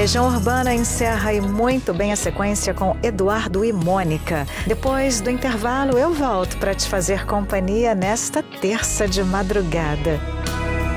Legião Urbana encerra e muito bem a sequência com Eduardo e Mônica. Depois do intervalo, eu volto para te fazer companhia nesta terça de madrugada.